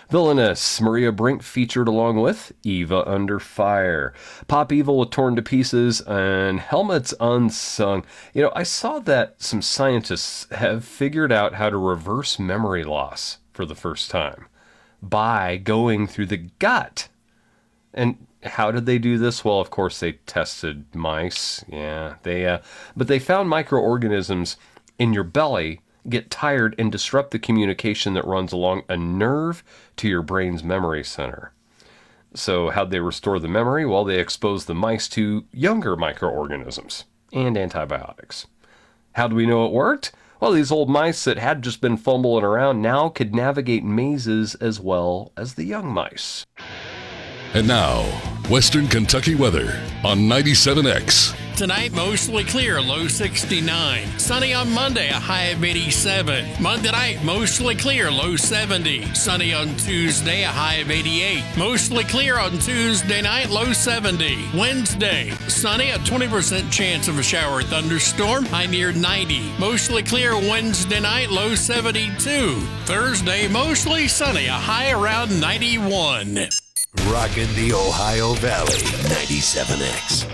Villainous, Maria Brink featured along with Eva Under Fire. Pop Evil with Torn to Pieces and Helmets Unsung. I saw that some scientists have figured out how to reverse memory loss for the first time by going through the gut. And how did they do this? Well, of course, they tested mice. But they found microorganisms in your belly get tired and disrupt the communication that runs along a nerve to your brain's memory center. So how'd they restore the memory? Well, they exposed the mice to younger microorganisms and antibiotics. How do we know it worked? Well, these old mice that had just been fumbling around now could navigate mazes as well as the young mice. And now, Western Kentucky weather on 97X. Tonight, mostly clear, low 69. Sunny on Monday, a high of 87. Monday night, mostly clear, low 70. Sunny on Tuesday, a high of 88. Mostly clear on Tuesday night, low 70. Wednesday, sunny, a 20% chance of a shower or thunderstorm, high near 90. Mostly clear Wednesday night, low 72. Thursday, mostly sunny, a high around 91. Rockin' the Ohio Valley, 97X.